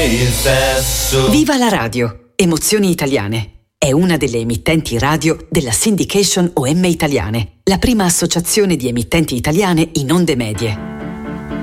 il sesso. Viva la radio! Emozioni Italiane. È una delle emittenti radio della Syndication OM Italiane, la prima associazione di emittenti italiane in onde medie.